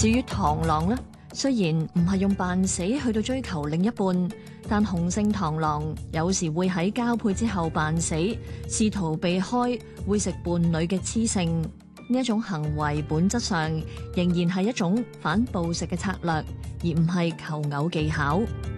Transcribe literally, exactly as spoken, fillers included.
至於螳螂呢，雖然唔係用扮死去到追求另一半，但雄性螳螂有時會喺交配之後扮死，試圖避開會食伴侶嘅雌性。呢一種行為本質上仍然係一種反捕食嘅策略，而唔係求偶技巧。